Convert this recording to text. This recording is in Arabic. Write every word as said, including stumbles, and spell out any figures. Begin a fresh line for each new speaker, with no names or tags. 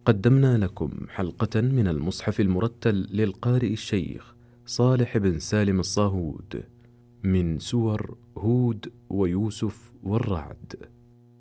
قدمنا لكم حلقة من المصحف المرتل للقارئ الشيخ صالح بن سالم الصاهود من سور هود ويوسف والرعد.